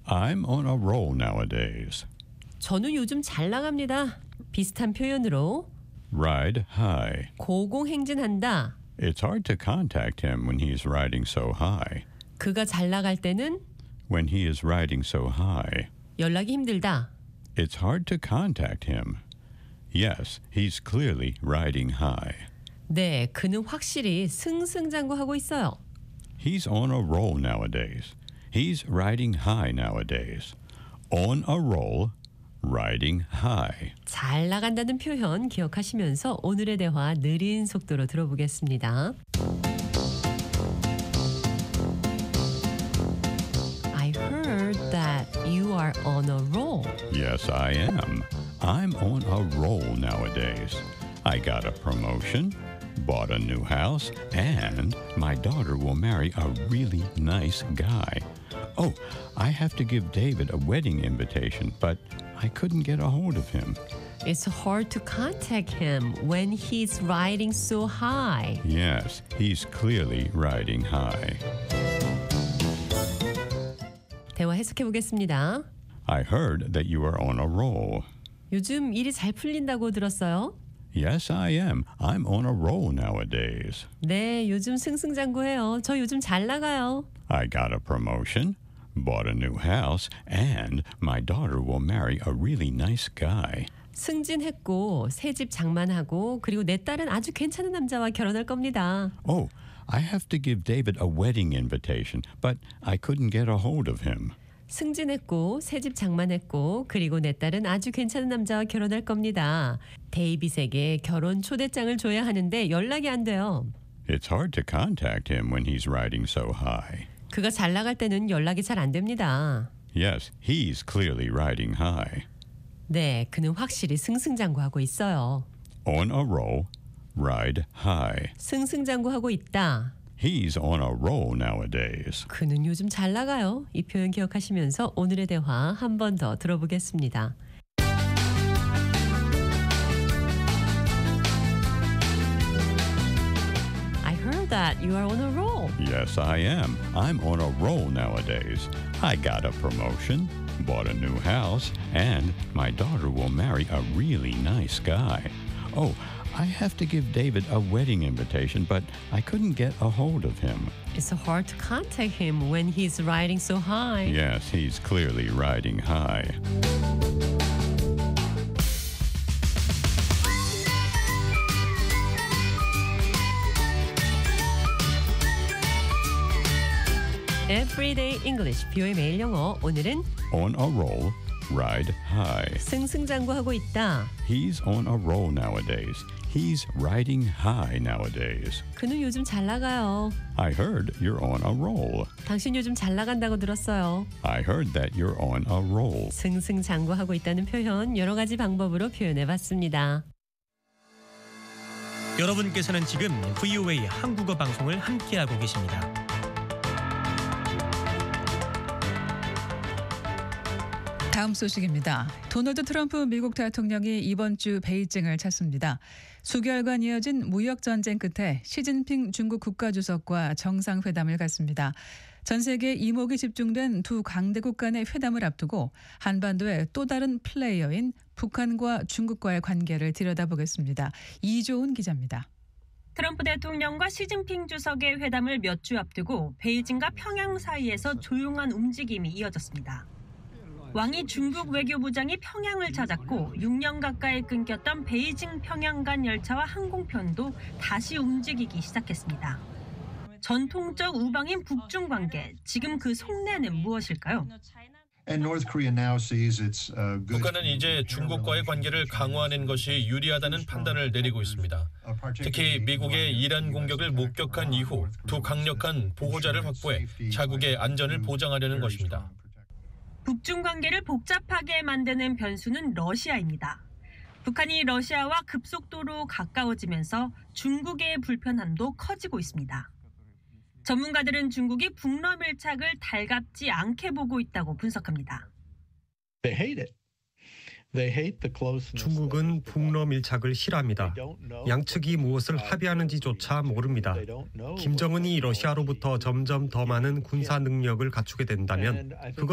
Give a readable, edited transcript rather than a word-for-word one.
I'm on a roll nowadays. 저는 요즘 잘 나갑니다. 비슷한 표현으로 Ride high. 고공행진한다. It's hard to contact him when he's riding so high. 그가 잘 나갈 때는 When he is riding so high, 연락이 힘들다. it's hard to contact him. Yes, he's clearly riding high. 네, 그는 확실히 승승장구하고 있어요. He's on a roll nowadays. He's riding high nowadays. On a roll, riding high. 잘 나간다는 표현 기억하시면서 오늘의 대화 느린 속도로 들어보겠습니다. I heard that you are on a roll. Yes, I am. I'm on a roll nowadays. I got a promotion, bought a new house, and my daughter will marry a really nice guy. Oh, I have to give David a wedding invitation, but I couldn't get a hold of him. It's hard to contact him when he's riding so high. Yes, he's clearly riding high. 대화 해석해 보겠습니다. I heard that you are on a roll. 요즘 일이 잘 풀린다고 들었어요? Yes, I am. I'm on a roll nowadays. 네, 요즘 승승장구해요. 저 요즘 잘 나가요. I got a promotion, bought a new house, and my daughter will marry a really nice guy. 승진했고 새 집 장만하고 그리고 내 딸은 아주 괜찮은 남자와 결혼할 겁니다. Oh, I have to give David a wedding invitation, but I couldn't get a hold of him. 승진했고 새 집 장만했고 그리고 내 딸은 아주 괜찮은 남자와 결혼할 겁니다. 데이빗에게 결혼 초대장을 줘야 하는데 연락이 안 돼요. It's hard to contact him when he's riding so high. 그가 잘 나갈 때는 연락이 잘 안 됩니다. Yes, he's clearly riding high. 네, 그는 확실히 승승장구하고 있어요. On a roll, ride high. 승승장구하고 있다. He's on a roll nowadays. 그는 요즘 잘 나가요. 이 표현 기억하시면서 오늘의 대화 한 번 더 들어보겠습니다. I heard that you are on a roll. Yes, I am. I'm on a roll nowadays. I got a promotion, bought a new house, and my daughter will marry a really nice guy. Oh, I have to give David a wedding invitation, but I couldn't get a hold of him. It's hard to contact him when he's riding so high. Yes, he's clearly riding high. Everyday English, 뷰의 매일 영어. 오늘은 On a roll, ride high. 승승장구하고 있다. He's on a roll nowadays. He's riding high nowadays. 그는 요즘 잘 나가요. I heard you're on a roll. 당신 요즘 잘 나간다고 들었어요. I heard that you're on a roll. 승승장구하고 있다는 표현 여러 가지 방법으로 표현해 봤습니다. 여러분께서는 지금 VOA 한국어 방송을 함께하고 계십니다. 다음 소식입니다. 도널드 트럼프 미국 대통령이 이번 주 베이징을 찾습니다. 수개월간 이어진 무역 전쟁 끝에 시진핑 중국 국가주석과 정상회담을 갖습니다. 전 세계 이목이 집중된 두 강대국 간의 회담을 앞두고 한반도의 또 다른 플레이어인 북한과 중국과의 관계를 들여다보겠습니다. 이조은 기자입니다. 트럼프 대통령과 시진핑 주석의 회담을 몇 주 앞두고 베이징과 평양 사이에서 조용한 움직임이 이어졌습니다. 왕이 중국 외교부장이 평양을 찾았고 6년 가까이 끊겼던 베이징 평양 간 열차와 항공편도 다시 움직이기 시작했습니다. 전통적 우방인 북중 관계, 지금 그 속내는 무엇일까요? 북한은 이제 중국과의 관계를 강화하는 것이 유리하다는 판단을 내리고 있습니다. 특히 미국의 이란 공격을 목격한 이후 두 강력한 보호자를 확보해 자국의 안전을 보장하려는 것입니다. 북중 관계를 복잡하게 만드는 변수는 러시아입니다. 북한이 러시아와 급속도로 가까워지면서 중국의 불편함도 커지고 있습니다. 전문가들은 중국이 북러 밀착을 달갑지 않게 보고 있다고 분석합니다. 중국은 북러 밀착을 싫어합니다. 양측이 무엇을 합의하는지조차 모릅니다. 김정은이 러시아로부터 점점 더 많은 군사 능력을 갖추게 된다면 그것